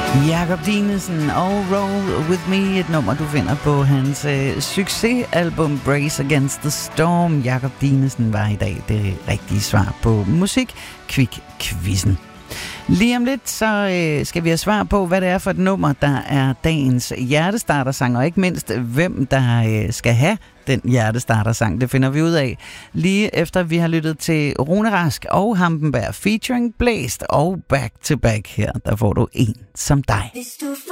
Jakob Dinesen og Roll With Me, et nummer, du finder på hans succesalbum Brace Against the Storm. Jakob Dinesen var i dag det rigtige svar på Musik-Kvik-quizzen. Lige om lidt, så skal vi have svar på, hvad det er for et nummer, der er dagens hjertestartersang, og ikke mindst, hvem der skal have den hjertestartersang. Det finder vi ud af lige efter, vi har lyttet til Rune Rask og Hampenberg featuring Blæst og Back to Back her. Der får du En som dig.